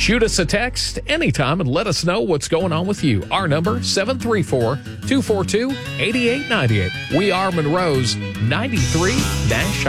Shoot us a text anytime and let us know what's going on with you. Our number, 734-242-8898. We are Monroe's 93 Nash